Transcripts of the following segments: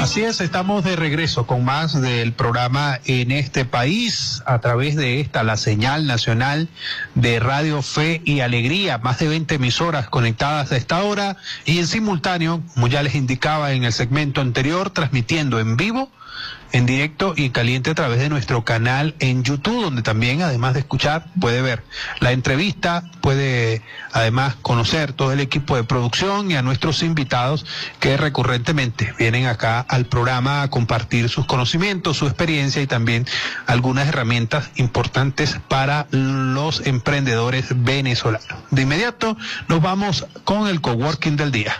Así es, estamos de regreso con más del programa En este País, a través de esta, la señal nacional de Radio Fe y Alegría, más de 20 emisoras conectadas a esta hora y en simultáneo, como ya les indicaba en el segmento anterior, transmitiendo en vivo, en directo y caliente a través de nuestro canal en YouTube, donde también, además de escuchar, puede ver la entrevista, puede además conocer todo el equipo de producción y a nuestros invitados que recurrentemente vienen acá al programa a compartir sus conocimientos, su experiencia y también algunas herramientas importantes para los emprendedores venezolanos. De inmediato nos vamos con el coworking del día.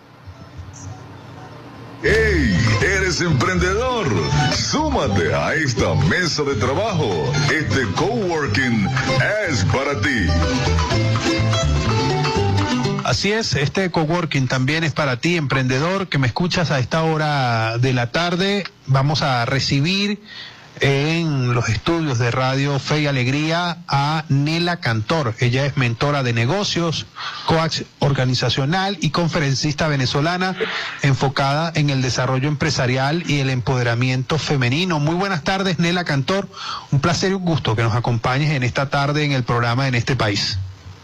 ¡Hey! ¿Eres emprendedor? Súmate a esta mesa de trabajo. Este coworking es para ti. Así es, este coworking también es para ti, emprendedor, que me escuchas a esta hora de la tarde. Vamos a recibir en los estudios de Radio Fe y Alegría a Nela Cantor. Ella es mentora de negocios, coach organizacional y conferencista venezolana enfocada en el desarrollo empresarial y el empoderamiento femenino. Muy buenas tardes, Nela Cantor. Un placer y un gusto que nos acompañes en esta tarde en el programa En este País.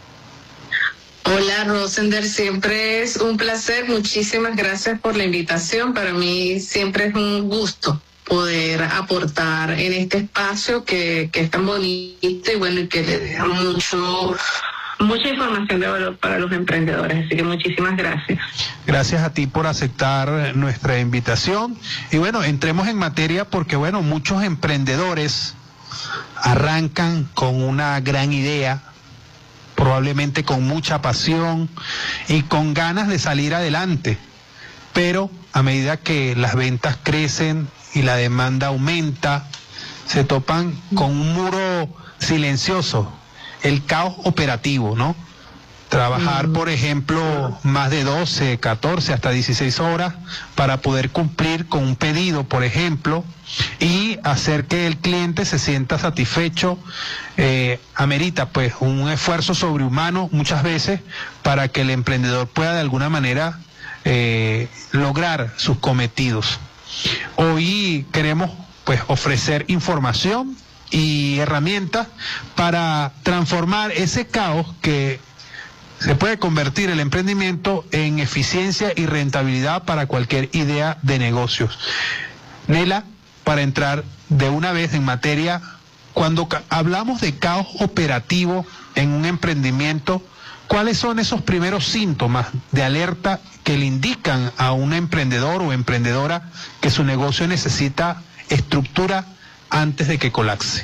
Hola, Rosender, siempre es un placer. Muchísimas gracias por la invitación. Para mí siempre es un gusto poder aportar en este espacio que es tan bonito y bueno, y que le deja mucha información de valor para los emprendedores, así que muchísimas gracias. Gracias a ti por aceptar nuestra invitación y bueno, entremos en materia porque bueno, muchos emprendedores arrancan con una gran idea, probablemente con mucha pasión y con ganas de salir adelante, pero a medida que las ventas crecen y la demanda aumenta, se topan con un muro silencioso, el caos operativo, ¿no? Trabajar, por ejemplo, más de 12, 14, hasta 16 horas para poder cumplir con un pedido, por ejemplo, y hacer que el cliente se sienta satisfecho, amerita pues un esfuerzo sobrehumano muchas veces para que el emprendedor pueda de alguna manera lograr sus cometidos. Hoy queremos pues ofrecer información y herramientas para transformar ese caos que se puede convertir el emprendimiento en eficiencia y rentabilidad para cualquier idea de negocios. Nela, para entrar de una vez en materia, cuando hablamos de caos operativo en un emprendimiento, ¿cuáles son esos primeros síntomas de alerta que le indican a un emprendedor o emprendedora que su negocio necesita estructura antes de que colapse?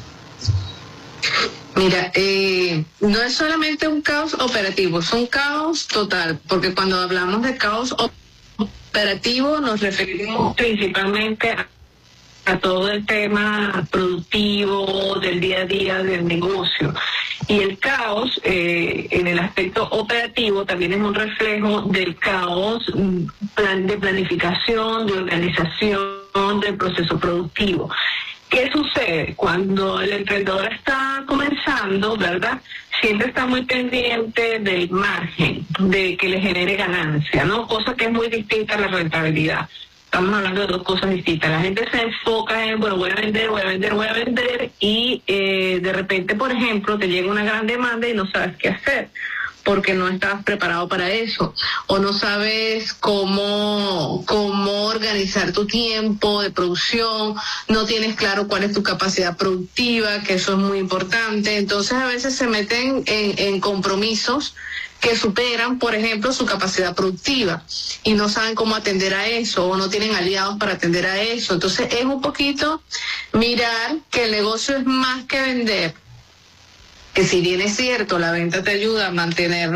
Mira, no es solamente un caos operativo, es un caos total, porque cuando hablamos de caos operativo nos referimos principalmente a todo el tema productivo del día a día del negocio. Y el caos, en el aspecto operativo, también es un reflejo del caos de planificación, de organización del proceso productivo. ¿Qué sucede? Cuando el emprendedor está comenzando, ¿verdad? Siempre está muy pendiente del margen, de que le genere ganancia, ¿no? Cosa que es muy distinta a la rentabilidad. Estamos hablando de dos cosas distintas. La gente se enfoca en, bueno, voy a vender y de repente, por ejemplo, te llega una gran demanda y no sabes qué hacer porque no estás preparado para eso o no sabes cómo organizar tu tiempo de producción, no tienes claro cuál es tu capacidad productiva, que eso es muy importante. Entonces a veces se meten en compromisos que superan, por ejemplo, su capacidad productiva y no saben cómo atender a eso o no tienen aliados para atender a eso. Entonces es un poquito mirar que el negocio es más que vender, que si bien es cierto, la venta te ayuda a mantener,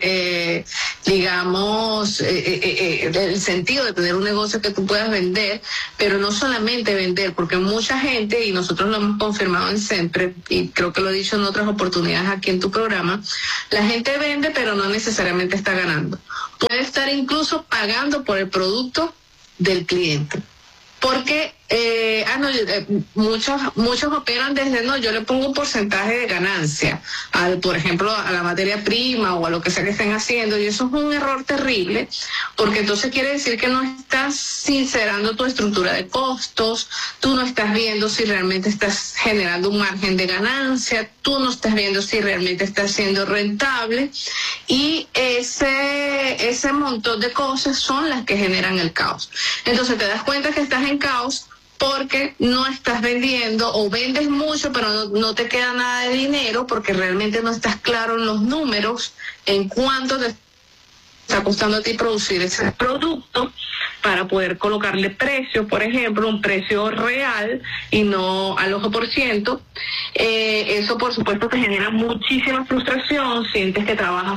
el sentido de tener un negocio que tú puedas vender, pero no solamente vender, porque mucha gente, y nosotros lo hemos confirmado en Siempre, y creo que lo he dicho en otras oportunidades aquí en tu programa, la gente vende, pero no necesariamente está ganando. Puede estar incluso pagando por el producto del cliente. Porque muchos operan desde, no, yo le pongo un porcentaje de ganancia, por ejemplo, a la materia prima o a lo que sea que estén haciendo, y eso es un error terrible, porque entonces quiere decir que no estás sincerando tu estructura de costos, tú no estás viendo si realmente estás generando un margen de ganancia, tú no estás viendo si realmente estás siendo rentable, y ese montón de cosas son las que generan el caos. Entonces te das cuenta que estás en caos porque no estás vendiendo, o vendes mucho pero no te queda nada de dinero porque realmente no estás claro en los números en cuánto te está costando a ti producir ese producto para poder colocarle precio, por ejemplo, un precio real y no al ojo por ciento. Eso por supuesto te genera muchísima frustración, sientes que trabajas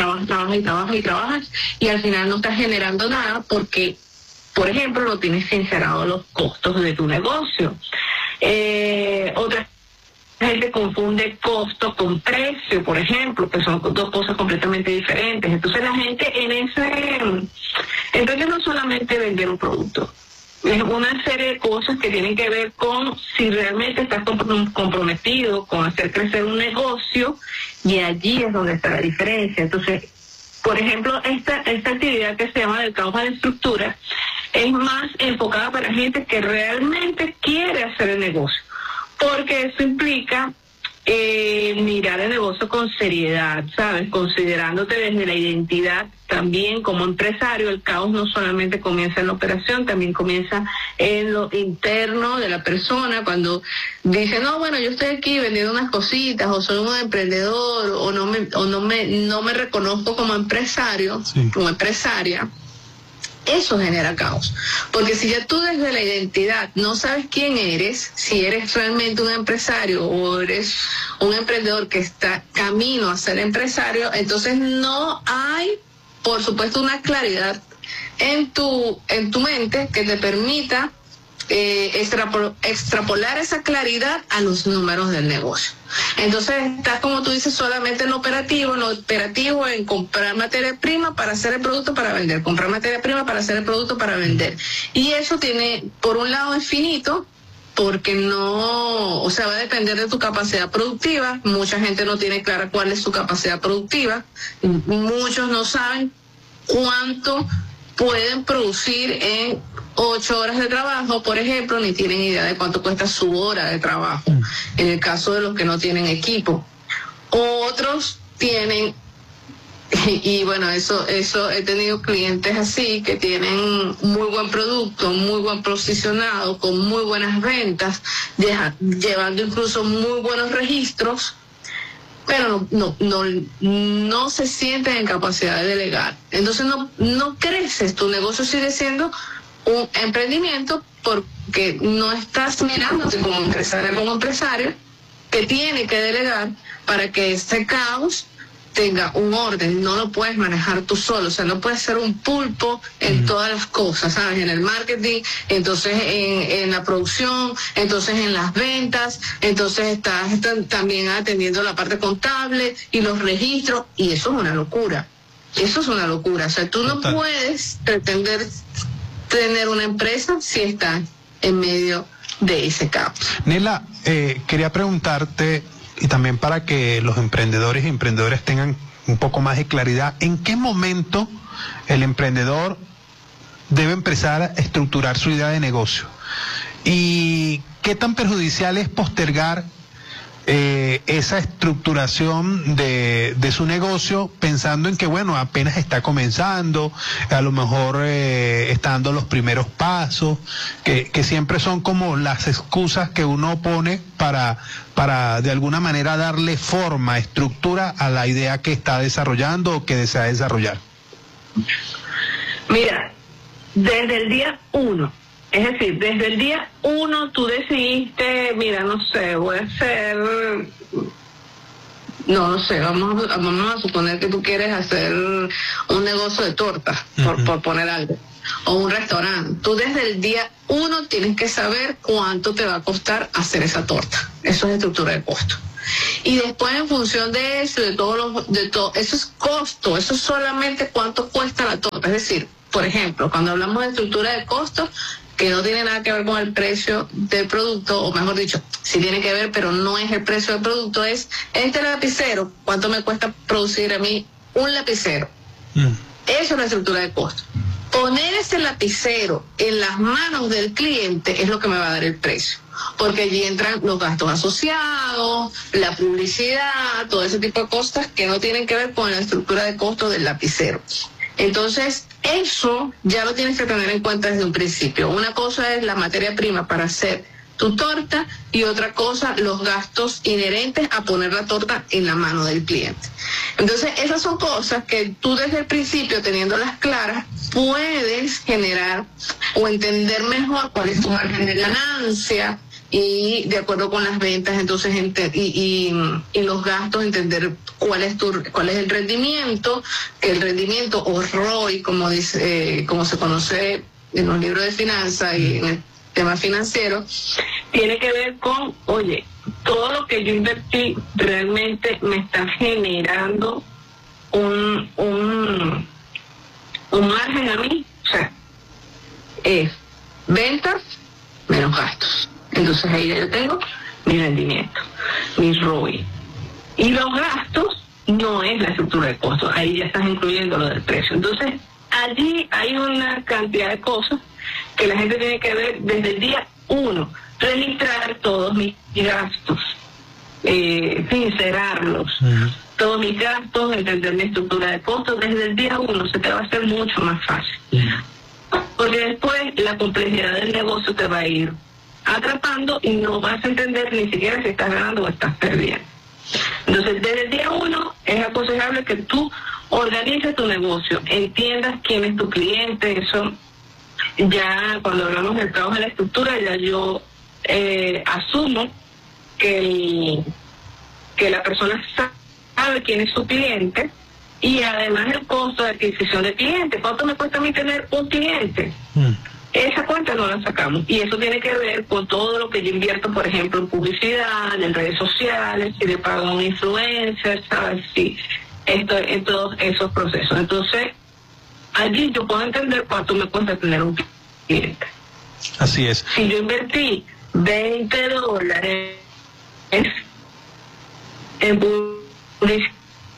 y al final no estás generando nada porque, por ejemplo, no tienes sincerado los costos de tu negocio. Otra gente confunde costo con precio, por ejemplo, que son dos cosas completamente diferentes. Entonces la gente entonces no solamente vender un producto, es una serie de cosas que tienen que ver con si realmente estás comprometido con hacer crecer un negocio, y allí es donde está la diferencia. Entonces, por ejemplo, esta actividad que se llama del caos a la estructura es más enfocada para gente que realmente quiere hacer el negocio, porque eso implica mirar el negocio con seriedad, ¿sabes? Considerándote desde la identidad también como empresario. El caos no solamente comienza en la operación, también comienza en lo interno de la persona, cuando dice, no, bueno, yo estoy aquí vendiendo unas cositas, o soy un emprendedor, o no me reconozco como empresario, sí, como empresaria. Eso genera caos, porque si ya tú desde la identidad no sabes quién eres, si eres realmente un empresario o eres un emprendedor que está camino a ser empresario, entonces no hay, por supuesto, una claridad en tu mente que te permita extrapolar esa claridad a los números del negocio. Entonces estás, como tú dices, solamente en lo operativo en comprar materia prima para hacer el producto para vender, comprar materia prima para hacer el producto para vender. Y eso tiene, por un lado, es finito, porque no, o sea, va a depender de tu capacidad productiva. Mucha gente no tiene clara cuál es su capacidad productiva, muchos no saben cuánto pueden producir en 8 horas de trabajo, por ejemplo, ni tienen idea de cuánto cuesta su hora de trabajo, en el caso de los que no tienen equipo. Otros tienen, y bueno, eso he tenido clientes así, que tienen muy buen producto, muy buen posicionado, con muy buenas ventas, llevando incluso muy buenos registros, pero no se sienten en capacidad de delegar. Entonces no creces, tu negocio sigue siendo un emprendimiento porque no estás mirándote como empresario que tiene que delegar para que este caos tenga un orden. No lo puedes manejar tú solo, o sea, no puedes ser un pulpo en todas las cosas, ¿sabes? En el marketing, entonces en la producción, entonces en las ventas, entonces estás también atendiendo la parte contable y los registros, y eso es una locura. Eso es una locura, o sea, tú no puedes pretender tener una empresa si estás en medio de ese caos. Nela, quería preguntarte, y también para que los emprendedores y emprendedoras tengan un poco más de claridad, ¿en qué momento el emprendedor debe empezar a estructurar su idea de negocio? ¿Y qué tan perjudicial es postergar esa estructuración de su negocio pensando en que, bueno, apenas está comenzando, a lo mejor está dando los primeros pasos, que siempre son como las excusas que uno pone para de alguna manera darle forma, estructura a la idea que está desarrollando o que desea desarrollar? Mira, desde el día 1, es decir, desde el día 1 tú decidiste, mira, no sé, voy a hacer, no sé, vamos a suponer que tú quieres hacer un negocio de tortas, por poner algo, o un restaurante. Tú desde el día 1 tienes que saber cuánto te va a costar hacer esa torta. Eso es estructura de costo. Y después, en función de eso, de todo, eso es costo, eso es solamente cuánto cuesta la torta. Es decir, por ejemplo, cuando hablamos de estructura de costos, que no tiene nada que ver con el precio del producto, o mejor dicho, sí tiene que ver, pero no es el precio del producto, es este lapicero, ¿cuánto me cuesta producir a mí un lapicero? Eso es la estructura de costo. Poner ese lapicero en las manos del cliente es lo que me va a dar el precio, porque allí entran los gastos asociados, la publicidad, todo ese tipo de cosas que no tienen que ver con la estructura de costo del lapicero. Entonces, eso ya lo tienes que tener en cuenta desde un principio. Una cosa es la materia prima para hacer tu torta y otra cosa, los gastos inherentes a poner la torta en la mano del cliente. Entonces, esas son cosas que tú desde el principio, teniéndolas claras, puedes generar o entender mejor cuál es tu margen de ganancia, y de acuerdo con las ventas, entonces y los gastos, entender cuál es el rendimiento, que el rendimiento o ROI, como se conoce en los libros de finanzas y en el tema financiero, tiene que ver con, oye, todo lo que yo invertí realmente me está generando un margen a mí, o sea, es ventas menos gastos. Entonces ahí ya yo tengo mi rendimiento, mi ROI. Y los gastos no es la estructura de costos, ahí ya estás incluyendo lo del precio. Entonces allí hay una cantidad de cosas que la gente tiene que ver desde el día 1, registrar todos mis gastos, sincerarlos, todos mis gastos, entender mi estructura de costos desde el día 1, se te va a hacer mucho más fácil. Porque después la complejidad del negocio te va a ir atrapando y no vas a entender ni siquiera si estás ganando o estás perdiendo. Entonces, desde el día 1 es aconsejable que tú organices tu negocio, entiendas quién es tu cliente. Eso ya cuando hablamos del trabajo de la estructura, ya yo asumo que la persona sabe quién es su cliente, y además el costo de adquisición de clientes. ¿Cuánto me cuesta a mí tener un cliente? Esa cuenta no la sacamos, y eso tiene que ver con todo lo que yo invierto, por ejemplo, en publicidad, en redes sociales, si le pago a un influencer, ¿sabes? Sí, en todos esos procesos. Entonces, allí yo puedo entender cuánto me cuesta tener un cliente. Así es. Si yo invertí $20 en publicidad,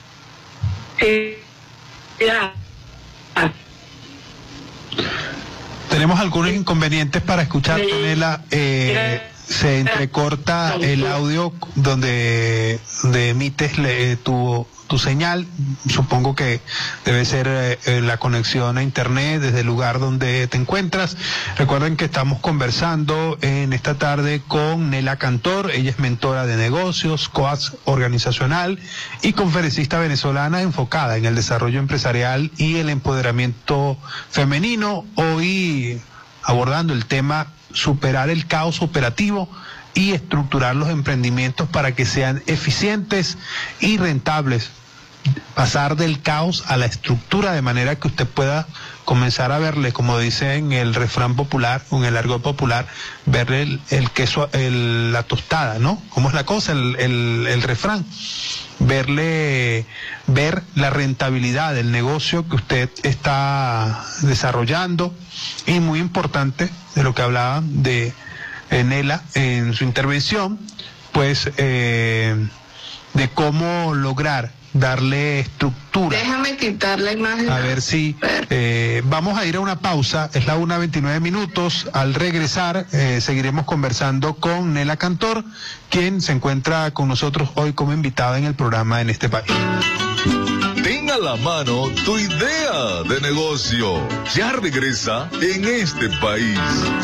tenemos algunos inconvenientes para escuchar, Nela. Se entrecorta el audio donde emites tu señal. Supongo que debe ser la conexión a internet desde el lugar donde te encuentras. Recuerden que estamos conversando en esta tarde con Nela Cantor. Ella es mentora de negocios, coach organizacional y conferencista venezolana enfocada en el desarrollo empresarial y el empoderamiento femenino. Hoy abordando el tema superar el caos operativo y estructurar los emprendimientos para que sean eficientes y rentables. Pasar del caos a la estructura de manera que usted pueda comenzar a verle, como dice en el refrán popular, o en el argot popular, verle el queso, la tostada, ¿no? ¿Cómo es la cosa? El refrán. Ver la rentabilidad del negocio que usted está desarrollando, y muy importante de lo que hablaba de Nela en su intervención, pues de cómo lograr darle estructura. Déjame quitar la imagen. A ver si vamos a ir a una pausa, es la 1:29. Al regresar seguiremos conversando con Nela Cantor, quien se encuentra con nosotros hoy como invitada en el programa En Este País. Ten a la mano tu idea de negocio. Ya regresa En Este País.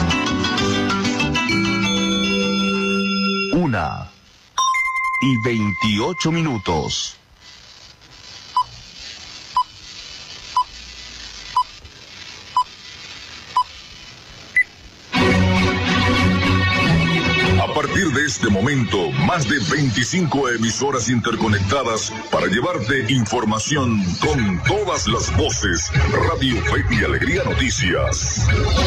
1:28. A partir de este momento, más de 25 emisoras interconectadas para llevarte información con todas las voces. Radio Fe y Alegría Noticias.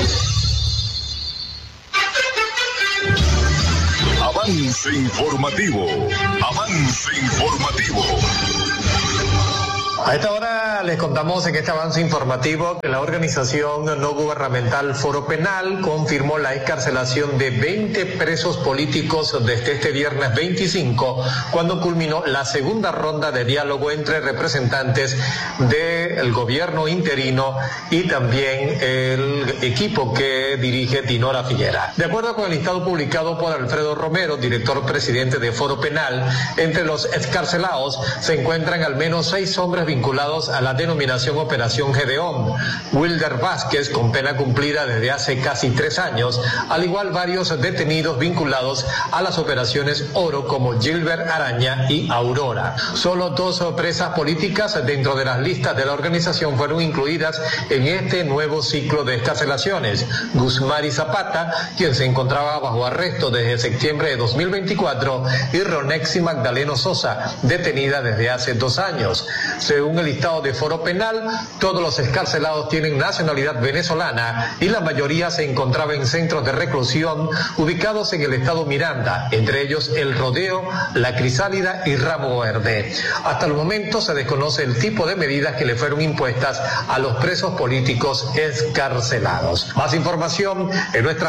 Avance informativo. Avance informativo. A esta hora Les contamos en este avance informativo que la organización no gubernamental Foro Penal confirmó la excarcelación de 20 presos políticos desde este viernes 25, cuando culminó la segunda ronda de diálogo entre representantes del gobierno interino y también el equipo que dirige Dinora Figuera. De acuerdo con el listado publicado por Alfredo Romero, director presidente de Foro Penal, entre los excarcelados se encuentran al menos 6 hombres vinculados a la denominación Operación Gedeón. Wilder Vázquez, con pena cumplida desde hace casi 3 años, al igual varios detenidos vinculados a las operaciones Oro como Gilbert Araña y Aurora. Solo 2 presas políticas dentro de las listas de la organización fueron incluidas en este nuevo ciclo de excarcelaciones. Guzmari Zapata, quien se encontraba bajo arresto desde septiembre de 2024, y Ronexi Magdaleno Sosa, detenida desde hace 2 años. Según el listado de Foro Penal, todos los excarcelados tienen nacionalidad venezolana y la mayoría se encontraba en centros de reclusión ubicados en el estado Miranda, entre ellos El Rodeo, La Crisálida y Ramo Verde. Hasta el momento se desconoce el tipo de medidas que le fueron impuestas a los presos políticos excarcelados. Más información en nuestra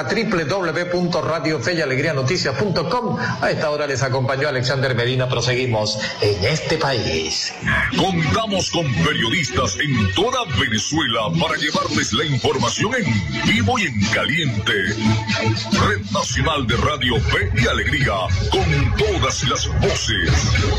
www.radiofeyalegrianoticias.com. A esta hora les acompañó Alexander Medina. Proseguimos en este país. Contamos con periodistas en toda Venezuela para llevarles la información en vivo y en caliente. Red Nacional de Radio Fe y Alegría, con todas las voces.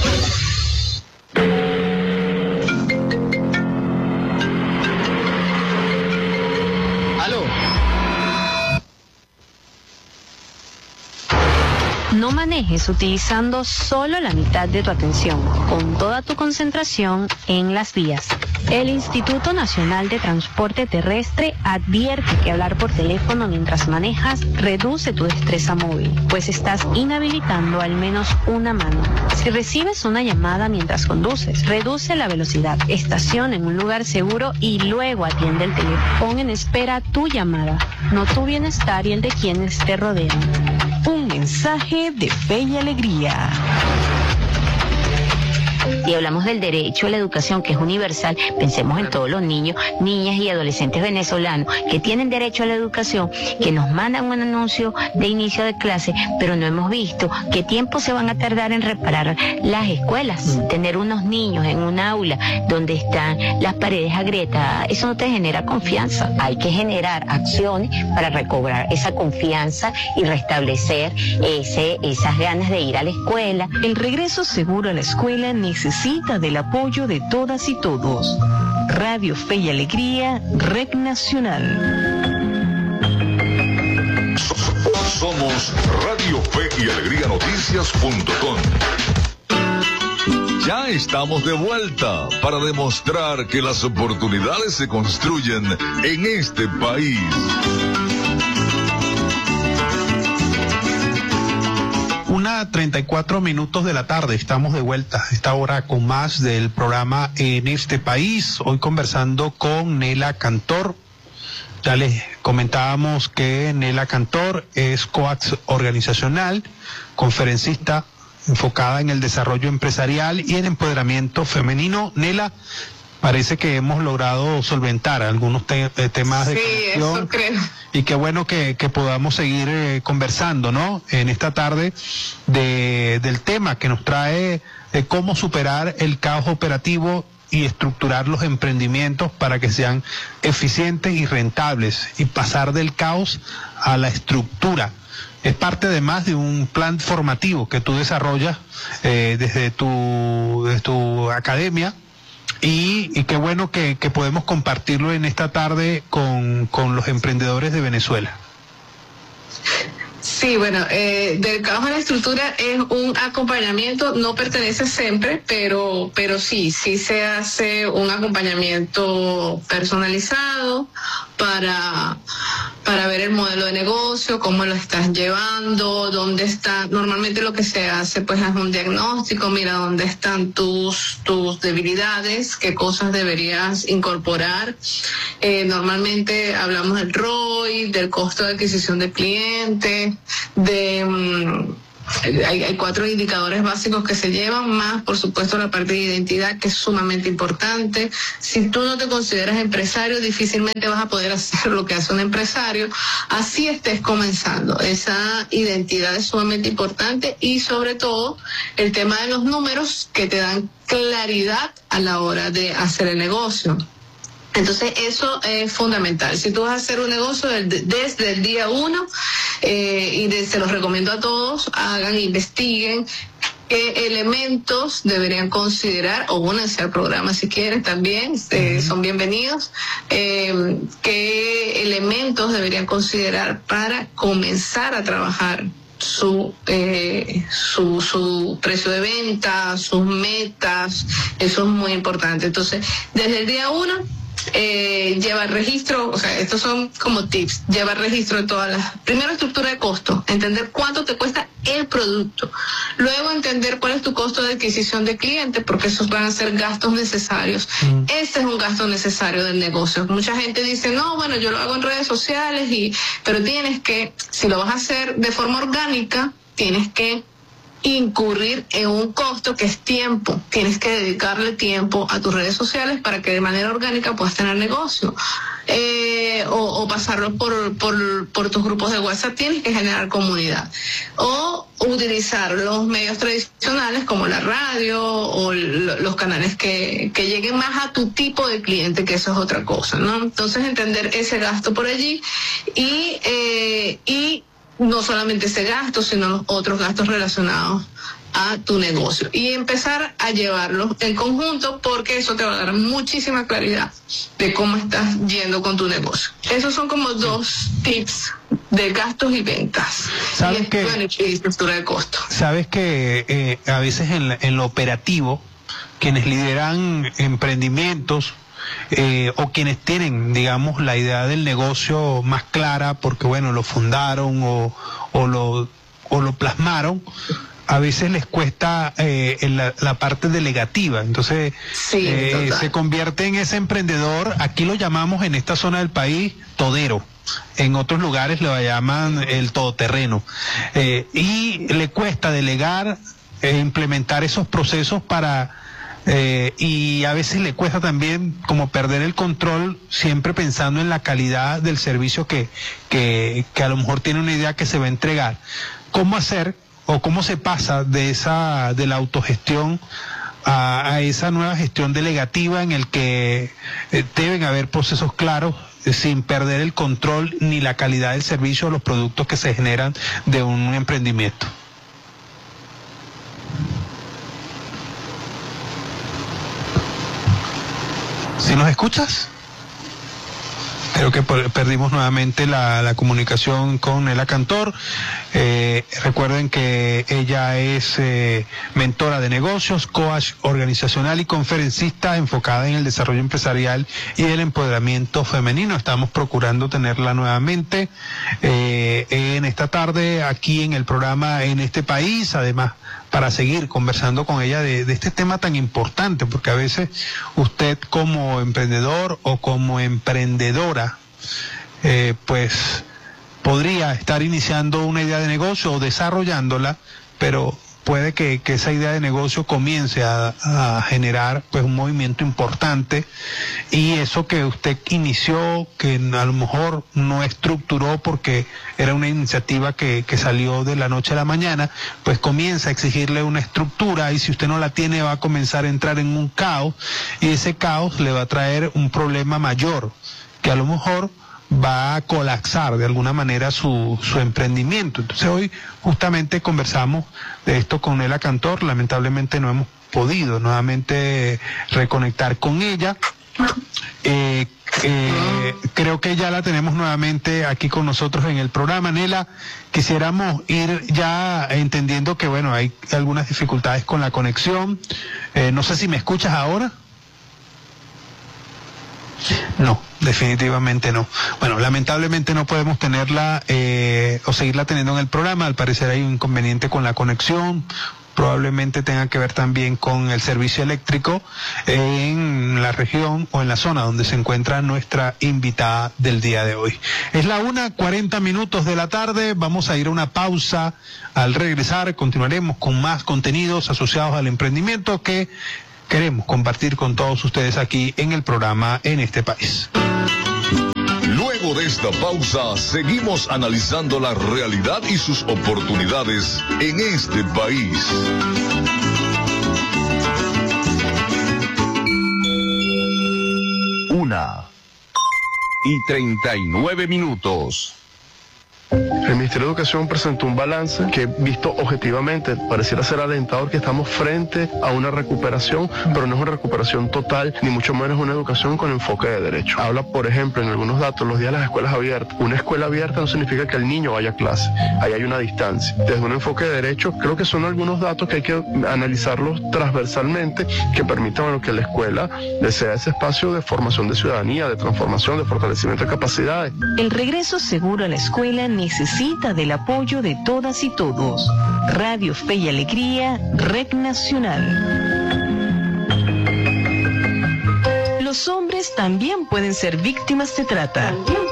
No manejes utilizando solo la mitad de tu atención, con toda tu concentración en las vías. El Instituto Nacional de Transporte Terrestre advierte que hablar por teléfono mientras manejas reduce tu destreza móvil, pues estás inhabilitando al menos una mano. Si recibes una llamada mientras conduces, reduce la velocidad, estaciona en un lugar seguro y luego atiende el teléfono. Pon en espera tu llamada, no tu bienestar y el de quienes te rodean. Un mensaje de Fe y Alegría. Y hablamos del derecho a la educación, que es universal. Pensemos en todos los niños, niñas y adolescentes venezolanos que tienen derecho a la educación, que nos mandan un anuncio de inicio de clase, pero no hemos visto qué tiempo se van a tardar en reparar las escuelas. Tener unos niños en un aula donde están las paredes agrietadas, eso no te genera confianza. Hay que generar acciones para recobrar esa confianza y restablecer esas ganas de ir a la escuela. El regreso seguro a la escuela necesita del apoyo de todas y todos. Radio Fe y Alegría, Red Nacional. Somos Radio Fe y Alegría Noticias.com. Ya estamos de vuelta para demostrar que las oportunidades se construyen en este país. 1:34 minutos de la tarde, estamos de vuelta a esta hora con más del programa En este país, hoy conversando con Nela Cantor. Ya les comentábamos que Nela Cantor es coach organizacional, conferencista enfocada en el desarrollo empresarial y el empoderamiento femenino. Nela, parece que hemos logrado solventar algunos temas de conexión. Eso creo. Y qué bueno que podamos seguir conversando, ¿no? En esta tarde del tema que nos trae cómo superar el caos operativo y estructurar los emprendimientos para que sean eficientes y rentables y pasar del caos a la estructura. Es parte además de un plan formativo que tú desarrollas desde tu academia. Y qué bueno que podemos compartirlo en esta tarde con los emprendedores de Venezuela. Sí, bueno, del caos a la estructura es un acompañamiento, no pertenece siempre, pero sí se hace un acompañamiento personalizado para ver el modelo de negocio, cómo lo estás llevando, dónde está. Normalmente lo que se hace pues es un diagnóstico, mira dónde están tus debilidades, qué cosas deberías incorporar. Normalmente hablamos del ROI, del costo de adquisición del cliente, de hay 4 indicadores básicos que se llevan, más por supuesto la parte de identidad, que es sumamente importante. Si tú no te consideras empresario, difícilmente vas a poder hacer lo que hace un empresario, así estés comenzando. Esa identidad es sumamente importante, y sobre todo el tema de los números que te dan claridad a la hora de hacer el negocio. Entonces eso es fundamental. Si tú vas a hacer un negocio desde el día 1, se los recomiendo a todos, investiguen qué elementos deberían considerar, o únanse al programa si quieren también, son bienvenidos, qué elementos deberían considerar para comenzar a trabajar su precio de venta, sus metas. Eso es muy importante. Entonces, desde el día 1, llevar registro, o sea, estos son como tips, llevar registro de todas las, primero estructura de costo, entender cuánto te cuesta el producto, luego entender cuál es tu costo de adquisición de cliente, porque esos van a ser gastos necesarios. Este es un gasto necesario del negocio. Mucha gente dice, no, bueno, yo lo hago en redes sociales, pero tienes que, si lo vas a hacer de forma orgánica, tienes que incurrir en un costo que es tiempo. Tienes que dedicarle tiempo a tus redes sociales para que de manera orgánica puedas tener negocio, o pasarlo por tus grupos de WhatsApp. Tienes que generar comunidad, o utilizar los medios tradicionales como la radio o los canales que lleguen más a tu tipo de cliente, que eso es otra cosa, ¿no? Entonces, entender ese gasto por allí, y no solamente ese gasto, sino los otros gastos relacionados a tu negocio, y empezar a llevarlos en conjunto, porque eso te va a dar muchísima claridad de cómo estás yendo con tu negocio. Esos son como 2 tips de gastos y ventas. ¿Sabes que, y estructura de costo? Sabes que a veces en lo operativo, quienes lideran emprendimientos, o quienes tienen, digamos, la idea del negocio más clara, porque bueno, lo fundaron o lo plasmaron, a veces les cuesta en la parte delegativa. Entonces se convierte en ese emprendedor, aquí lo llamamos en esta zona del país todero, en otros lugares lo llaman el todoterreno, y le cuesta delegar, implementar esos procesos y a veces le cuesta también como perder el control, siempre pensando en la calidad del servicio que a lo mejor tiene una idea que se va a entregar. ¿Cómo hacer, o cómo se pasa de la autogestión a esa nueva gestión delegativa, en el que deben haber procesos claros, sin perder el control ni la calidad del servicio o los productos que se generan de un emprendimiento? ¿Sí nos escuchas? Creo que perdimos nuevamente la comunicación con Nela Cantor. Recuerden que ella es mentora de negocios, coach organizacional y conferencista enfocada en el desarrollo empresarial y el empoderamiento femenino. Estamos procurando tenerla nuevamente en esta tarde aquí en el programa En Este País, además para seguir conversando con ella de este tema tan importante, porque a veces usted como emprendedor o como emprendedora pues podría estar iniciando una idea de negocio o desarrollándola, pero puede que esa idea de negocio comience a generar pues un movimiento importante, y eso que usted inició, que a lo mejor no estructuró porque era una iniciativa que salió de la noche a la mañana, pues comienza a exigirle una estructura, y si usted no la tiene va a comenzar a entrar en un caos, y ese caos le va a traer un problema mayor, que a lo mejor va a colapsar de alguna manera su emprendimiento. Entonces hoy justamente conversamos de esto con Nela Cantor. Lamentablemente no hemos podido nuevamente reconectar con ella. Creo que ya la tenemos nuevamente aquí con nosotros en el programa. Nela, quisiéramos ir ya entendiendo que bueno, hay algunas dificultades con la conexión. No sé si me escuchas ahora. No, definitivamente no. Bueno, lamentablemente no podemos tenerla o seguirla teniendo en el programa. Al parecer hay un inconveniente con la conexión, probablemente tenga que ver también con el servicio eléctrico en la región o en la zona donde se encuentra nuestra invitada del día de hoy. Es la 1:40 de la tarde, vamos a ir a una pausa. Al regresar continuaremos con más contenidos asociados al emprendimiento que queremos compartir con todos ustedes aquí en el programa En este País. Luego de esta pausa, seguimos analizando la realidad y sus oportunidades en este país. Una y 39 minutos. El Ministerio de Educación presentó un balance que, visto objetivamente, pareciera ser alentador, que estamos frente a una recuperación, pero no es una recuperación total, ni mucho menos una educación con enfoque de derecho. Habla, por ejemplo, en algunos datos, los días de las escuelas abiertas. Una escuela abierta no significa que el niño vaya a clase, ahí hay una distancia. Desde un enfoque de derecho, creo que son algunos datos que hay que analizarlos transversalmente, que permitan que la escuela sea ese espacio de formación de ciudadanía, de transformación, de fortalecimiento de capacidades. El regreso seguro a la escuela necesita del apoyo de todas y todos. Radio Fe y Alegría, Red Nacional. Los hombres también pueden ser víctimas de trata.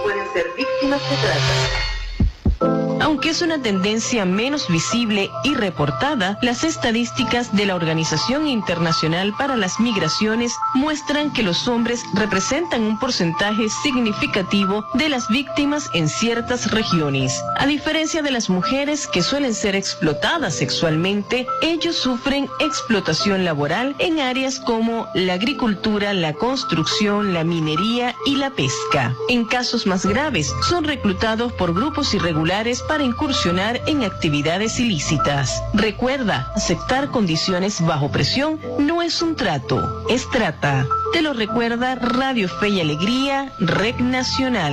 Aunque es una tendencia menos visible y reportada, las estadísticas de la Organización Internacional para las Migraciones muestran que los hombres representan un porcentaje significativo de las víctimas en ciertas regiones. A diferencia de las mujeres, que suelen ser explotadas sexualmente, ellos sufren explotación laboral en áreas como la agricultura, la construcción, la minería y la pesca. En casos más graves, son reclutados por grupos irregulares para incursionar en actividades ilícitas. Recuerda, aceptar condiciones bajo presión no es un trato, es trata. Te lo recuerda Radio Fe y Alegría, Red Nacional.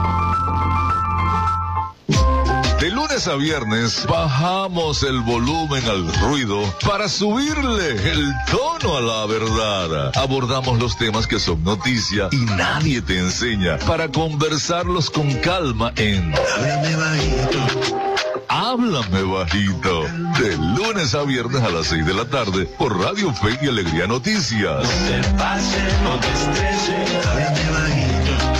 De lunes a viernes bajamos el volumen al ruido para subirle el tono a la verdad. Abordamos los temas que son noticia y nadie te enseña, para conversarlos con calma en Háblame Bajito. Háblame Bajito. De lunes a viernes a las 6 de la tarde por Radio Fe y Alegría Noticias. No te pases, no te estreses, háblame bajito.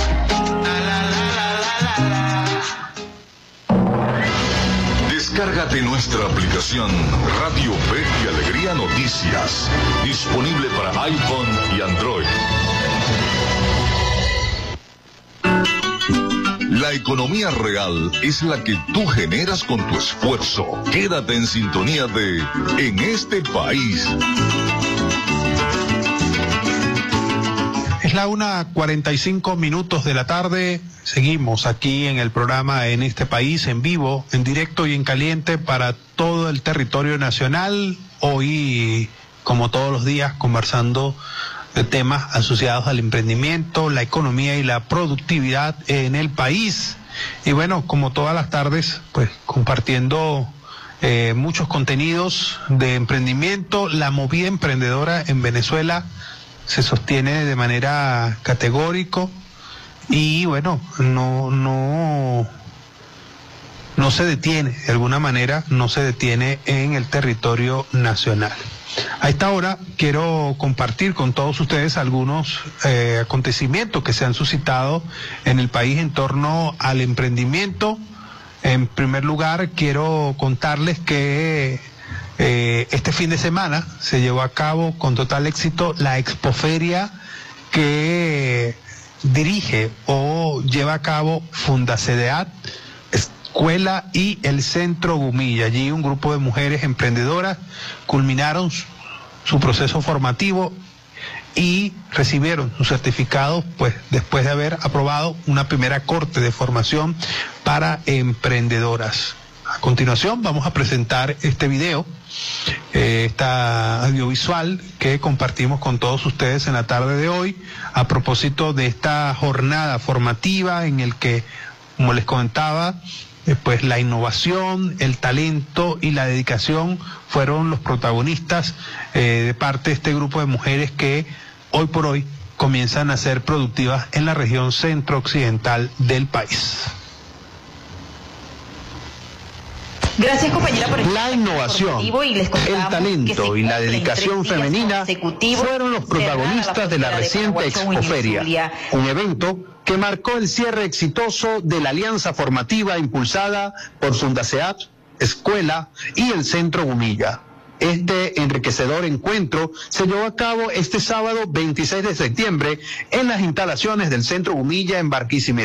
Descárgate nuestra aplicación Radio Fe y Alegría Noticias, disponible para iPhone y Android. La economía real es la que tú generas con tu esfuerzo. Quédate en sintonía de En este País. Es la 1:45 de la tarde. Seguimos aquí en el programa En este País, en vivo, en directo y en caliente para todo el territorio nacional. Hoy, como todos los días, conversando de temas asociados al emprendimiento, la economía y la productividad en el país. Y bueno, como todas las tardes, pues compartiendo muchos contenidos de emprendimiento. La movida emprendedora en Venezuela se sostiene de manera categórica y bueno, no se detiene, de alguna manera no se detiene en el territorio nacional. A esta hora quiero compartir con todos ustedes algunos acontecimientos que se han suscitado en el país en torno al emprendimiento. En primer lugar, quiero contarles que este fin de semana se llevó a cabo con total éxito la expoferia que dirige o lleva a cabo Fundacedeat, Escuela y el Centro Gumilla. Allí un grupo de mujeres emprendedoras culminaron su proceso formativo y recibieron sus certificados, pues después de haber aprobado una primera corte de formación para emprendedoras. A continuación vamos a presentar este video, esta audiovisual que compartimos con todos ustedes en la tarde de hoy a propósito de esta jornada formativa en el que, como les comentaba, pues la innovación, el talento y la dedicación fueron los protagonistas de parte de este grupo de mujeres que hoy por hoy comienzan a ser productivas en la región centro-occidental del país. Gracias, compañera, por la innovación, el talento y la dedicación femenina fueron los protagonistas de la reciente Expoferia, un evento que marcó el cierre exitoso de la alianza formativa impulsada por Fundaseat, Escuela y el Centro Gumilla. Este enriquecedor encuentro se llevó a cabo este sábado 26 de septiembre en las instalaciones del Centro Gumilla en Barquisimeto.